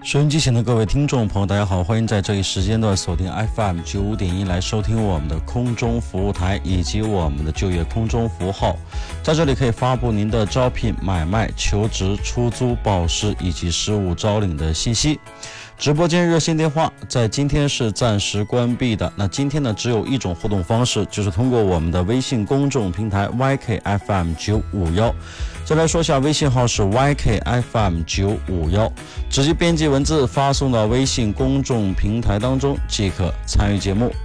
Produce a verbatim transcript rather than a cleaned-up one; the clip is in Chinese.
收音机前的各位听众朋友大家好，欢迎在这一时间段锁定 F M 九十五点一 来收听我们的空中服务台以及我们的就业空中服务号。在这里可以发布您的招聘、买卖、求职、出租、保时以及实务招领的信息。直播间热线电话在今天是暂时关闭的，那今天呢只有一种互动方式，就是通过我们的微信公众平台 Y K F M 九五一。再来说下微信号是 Y K F M 九五一，直接编辑文字发送到微信公众平台当中即可参与节目。